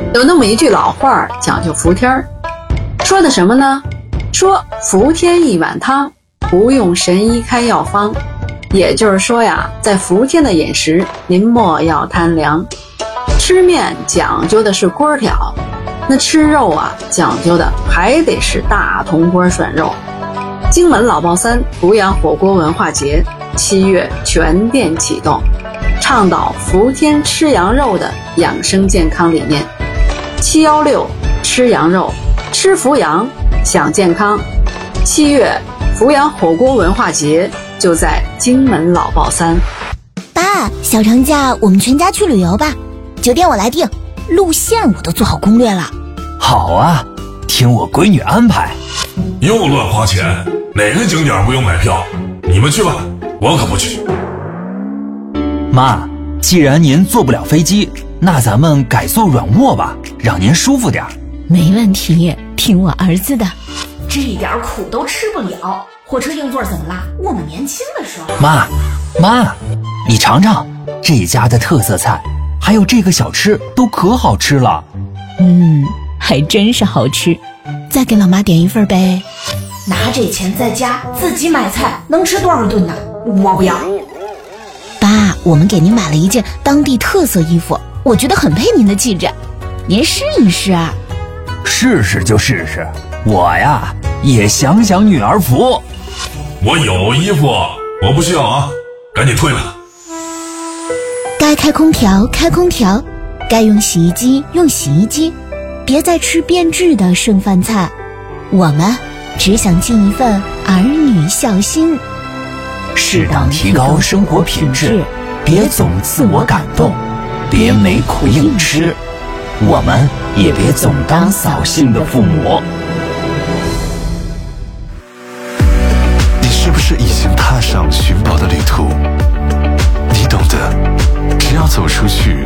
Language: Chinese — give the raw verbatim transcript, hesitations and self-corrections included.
有那么一句老话讲究服天儿，说的什么呢？说服天一碗汤，不用神医开药方。也就是说呀，在伏天的饮食，您莫要贪凉。吃面讲究的是锅挑，那吃肉啊，讲究的还得是大铜锅涮肉。荆门老爆三阜阳火锅文化节七月全店启动，倡导伏天吃羊肉的养生健康理念。七一六吃羊肉，吃伏阳享健康。七月阜阳火锅文化节就在荆门老爆三。 爸，小长假我们全家去旅游吧，酒店我来订，路线我都做好攻略了。 好啊，听我闺女安排。 又乱花钱，哪个景点不用买票？你们去吧，我可不去。 妈，既然您坐不了飞机，那咱们改坐软卧吧，让您舒服点。 没问题，听我儿子的。 这点苦都吃不了，火车硬座怎么啦？我们年轻的时候。 妈，妈，你尝尝这家的特色菜，还有这个小吃都可好吃了。 嗯，还真是好吃。再给老妈点一份呗。 拿这钱在家自己买菜，能吃多少顿呢？我不要。 爸，我们给您买了一件当地特色衣服，我觉得很配您的气质，您试一试啊。 试试就试试，我呀也想想女儿服。 我有衣服，我不需要啊，赶紧退了。 该开空调开空调，该用洗衣机用洗衣机，别再吃变质的剩饭菜。我们只想尽一份儿女孝心， 适当提高生活品质，别总自我感动，别没苦硬吃，我们也别总当扫兴的父母。 你是不是已经踏上寻宝的旅途？你懂得，只要走出去，